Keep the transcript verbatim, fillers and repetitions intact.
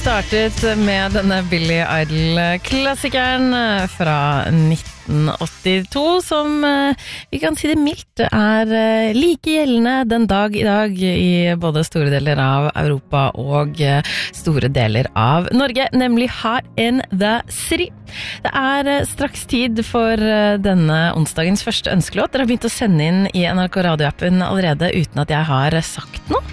startet med denne Billy Idol-klassikeren fra nitten åttito, som vi kan si det mildt er like gjeldende den dag i dag i både store deler av Europa og store deler av Norge, nemlig Hot in the City. Det er straks tid for denne onsdagens første ønskelåt. Dere har begynt å sende inn i N R K radioappen allerede uten at jeg har sagt noe.